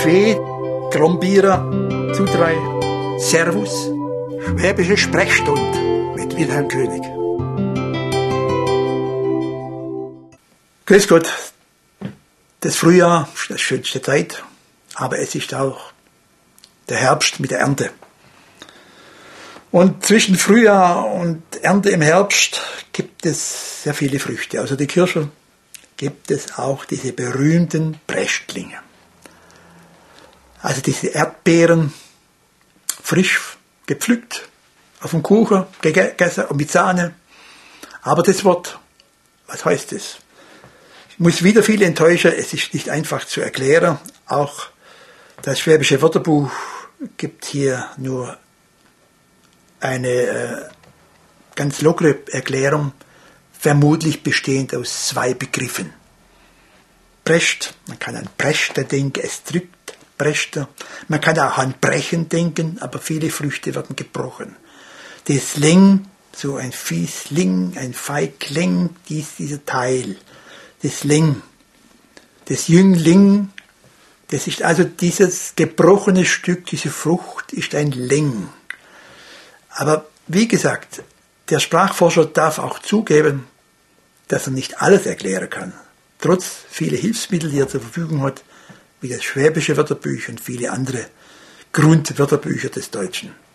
Fe, Trombierer, Zudrei, Servus. Schwäbische Sprechstunde mit Wilhelm König. Grüß Gott, das Frühjahr ist die schönste Zeit, aber es ist auch der Herbst mit der Ernte. Und zwischen Frühjahr und Ernte im Herbst gibt es sehr viele Früchte. Außer die Kirsche gibt es auch diese berühmten Prästlinge. Also diese Erdbeeren, frisch gepflückt, auf dem Kuchen gegessen und mit Sahne. Aber das Wort, was heißt das? Ich muss wieder viele enttäuschen, es ist nicht einfach zu erklären. Auch das Schwäbische Wörterbuch gibt hier nur eine ganz lockere Erklärung, vermutlich bestehend aus zwei Begriffen. Prescht, man kann an Preschte denken, es drückt Preschte. Man kann auch an Brechen denken, aber viele Früchte werden gebrochen. Das Ling, so ein Fiesling, ein Feigling, dieser Teil. Das Ling, das Jüngling, das ist also dieses gebrochene Stück, diese Frucht ist ein Ling. Aber wie gesagt, der Sprachforscher darf auch zugeben, dass er nicht alles erklären kann. Trotz vieler Hilfsmittel, die er zur Verfügung hat, wie das Schwäbische Wörterbuch und viele andere Grundwörterbücher des Deutschen.